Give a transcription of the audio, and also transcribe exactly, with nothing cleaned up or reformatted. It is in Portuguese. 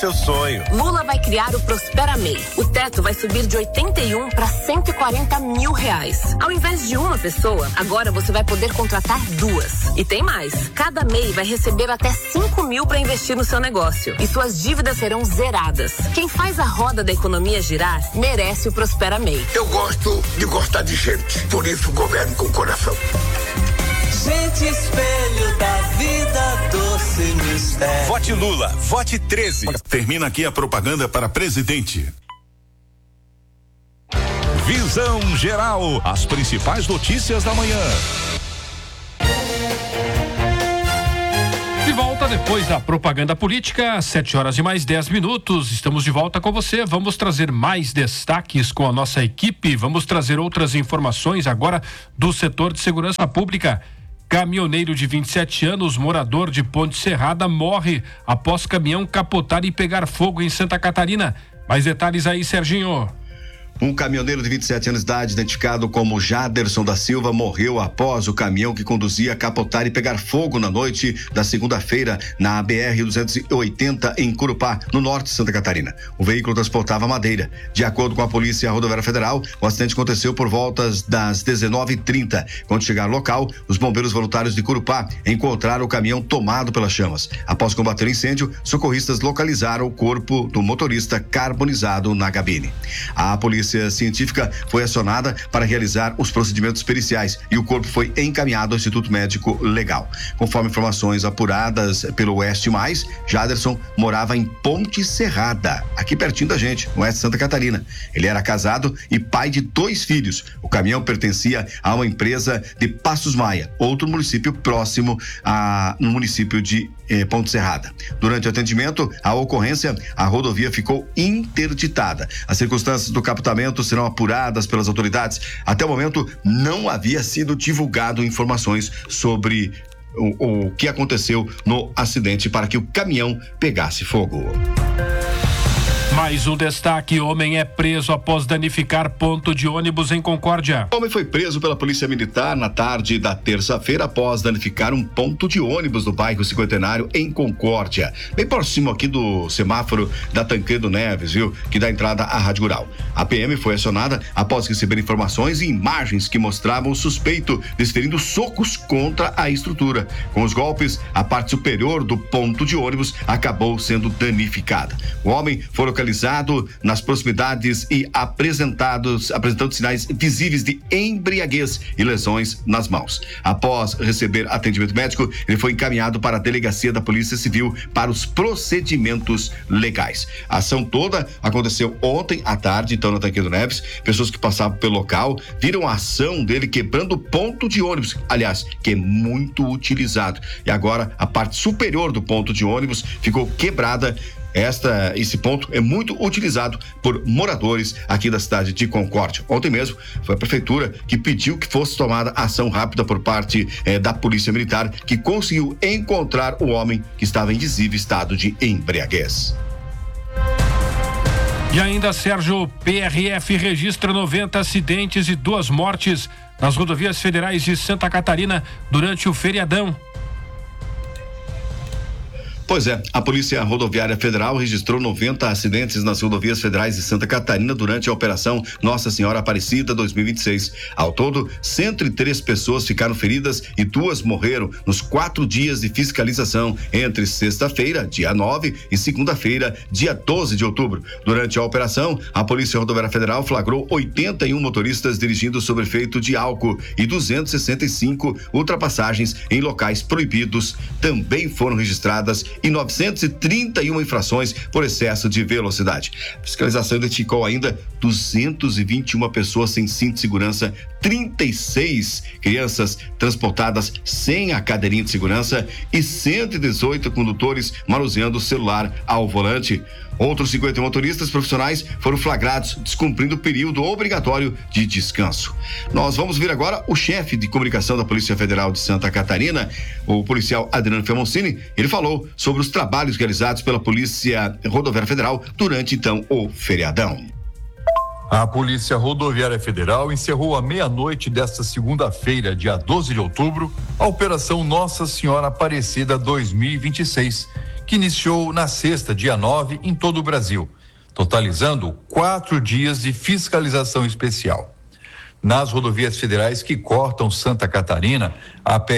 seu sonho. Lula vai criar o Prospera M E I. O teto vai subir de oitenta e um para cento e quarenta mil reais. Ao invés de uma pessoa, agora você vai poder contratar duas. E tem mais. Cada M E I vai receber até cinco mil para investir no seu negócio. E suas dívidas serão zeradas. Quem faz a roda da economia girar merece o Prospera M E I. Eu gosto de gostar de gente. Por isso governo com coração. Gente, espelho da vida, doce mistério. Vote Lula, vote treze. Termina aqui a propaganda para presidente. Visão Geral, as principais notícias da manhã. De volta depois da propaganda política, sete horas e mais dez minutos. Estamos de volta com você. Vamos trazer mais destaques com a nossa equipe. Vamos trazer outras informações agora do setor de segurança pública. Caminhoneiro de vinte e sete anos, morador de Ponte Serrada, morre após caminhão capotar e pegar fogo em Santa Catarina. Mais detalhes aí, Serginho. Um caminhoneiro de vinte e sete anos de idade, identificado como Jaderson da Silva, morreu após o caminhão que conduzia capotar e pegar fogo na noite da segunda-feira na B R duzentos e oitenta em Curupá, no norte de Santa Catarina. O veículo transportava madeira. De acordo com a Polícia Rodoviária Federal, o acidente aconteceu por voltas das dezenove e trinta. Quando chegaram ao local, os bombeiros voluntários de Curupá encontraram o caminhão tomado pelas chamas. Após combater o incêndio, socorristas localizaram o corpo do motorista carbonizado na cabine. A polícia A científica foi acionada para realizar os procedimentos periciais e o corpo foi encaminhado ao Instituto Médico Legal. Conforme informações apuradas pelo Oeste Mais, Jaderson morava em Ponte Serrada, aqui pertinho da gente, no oeste de Santa Catarina. Ele era casado e pai de dois filhos. O caminhão pertencia a uma empresa de Passos Maia, outro município próximo a, no município de eh, Ponte Serrada. Durante o atendimento à ocorrência, a rodovia ficou interditada. As circunstâncias do capotamento serão apuradas pelas autoridades. Até o momento, não havia sido divulgado informações sobre o, o que aconteceu no acidente para que o caminhão pegasse fogo. Mais um destaque: homem é preso após danificar ponto de ônibus em Concórdia. O homem foi preso pela Polícia Militar na tarde da terça-feira após danificar um ponto de ônibus do bairro Cinquentenário em Concórdia, bem próximo aqui do semáforo da Tancredo Neves, viu? Que dá entrada à Rádio Rural. A P M foi acionada após receber informações e imagens que mostravam o suspeito desferindo socos contra a estrutura. Com os golpes, a parte superior do ponto de ônibus acabou sendo danificada. O homem foi localizado nas proximidades e apresentados, apresentando sinais visíveis de embriaguez e lesões nas mãos. Após receber atendimento médico, ele foi encaminhado para a delegacia da Polícia Civil para os procedimentos legais. A ação toda aconteceu ontem à tarde, então, na Tancredo Neves. Pessoas que passavam pelo local viram a ação dele quebrando o ponto de ônibus, aliás, que é muito utilizado. E agora a parte superior do ponto de ônibus ficou quebrada. Esta, esse ponto é muito utilizado por moradores aqui da cidade de Concórdia. Ontem mesmo foi a prefeitura que pediu que fosse tomada ação rápida por parte eh, da Polícia Militar, que conseguiu encontrar o homem que estava em visível estado de embriaguez. E ainda, Sérgio, P R F registra noventa acidentes e duas mortes nas rodovias federais de Santa Catarina durante o feriadão. Pois é, a Polícia Rodoviária Federal registrou noventa acidentes nas rodovias federais de Santa Catarina durante a Operação Nossa Senhora Aparecida dois mil e vinte e seis. Ao todo, cento e três pessoas ficaram feridas e duas morreram nos quatro dias de fiscalização entre sexta-feira, dia nove, e segunda-feira, dia doze de outubro. Durante a operação, a Polícia Rodoviária Federal flagrou oitenta e um motoristas dirigindo sob efeito de álcool e duzentas e sessenta e cinco ultrapassagens em locais proibidos. Também foram registradas e novecentas e trinta e uma infrações por excesso de velocidade. A fiscalização identificou ainda duzentas e vinte e uma pessoas sem cinto de segurança, trinta e seis crianças transportadas sem a cadeirinha de segurança e cento e dezoito condutores manuseando o celular ao volante. Outros cinquenta motoristas profissionais foram flagrados descumprindo o período obrigatório de descanso. Nós vamos ver agora o chefe de comunicação da Polícia Federal de Santa Catarina, o policial Adriano Femoncini. Ele falou sobre os trabalhos realizados pela Polícia Rodoviária Federal durante, então, o feriadão. A Polícia Rodoviária Federal encerrou à meia-noite desta segunda-feira, dia doze de outubro, a Operação Nossa Senhora Aparecida dois mil e vinte e seis, que iniciou na sexta, dia nove, em todo o Brasil, totalizando quatro dias de fiscalização especial. Nas rodovias federais que cortam Santa Catarina, a P